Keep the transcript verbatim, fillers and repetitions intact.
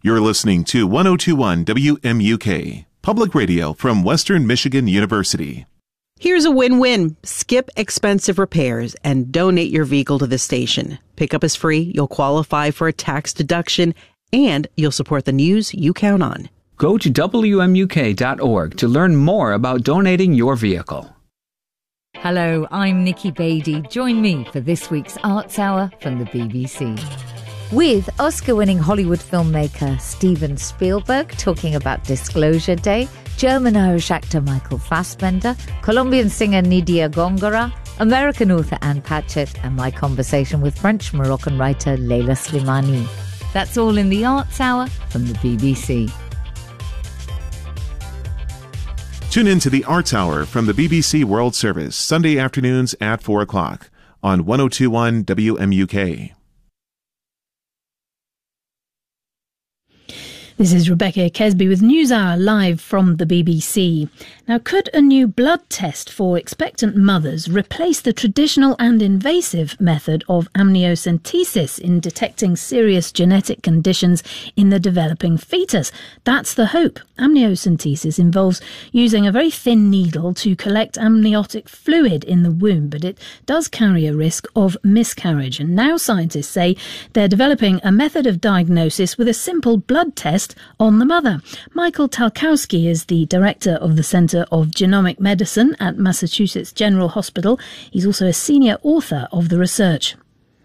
You're listening to one oh two point one W M U K, Public Radio from Western Michigan University. Here's a win-win. Skip expensive repairs and donate your vehicle to the station. Pickup is free, you'll qualify for a tax deduction, and you'll support the news you count on. Go to W M U K dot org to learn more about donating your vehicle. Hello, I'm Nikki Beattie. Join me for this week's Arts Hour from the B B C. With Oscar-winning Hollywood filmmaker Steven Spielberg talking about Disclosure Day, German-Irish actor Michael Fassbender, Colombian singer Nidia Góngora, American author Anne Patchett, and my conversation with French-Moroccan writer Leila Slimani. That's all in the Arts Hour from the B B C. Tune in to the Arts Hour from the B B C World Service, Sunday afternoons at four o'clock on one oh two point one W M U K. This is Rebecca Kesby with NewsHour live from the B B C. Now, could a new blood test for expectant mothers replace the traditional and invasive method of amniocentesis in detecting serious genetic conditions in the developing fetus? That's the hope. Amniocentesis involves using a very thin needle to collect amniotic fluid in the womb, but it does carry a risk of miscarriage. And now scientists say they're developing a method of diagnosis with a simple blood test on the mother. Michael Talkowski is the director of the Centre of Genomic Medicine at Massachusetts General Hospital. He's also a senior author of the research.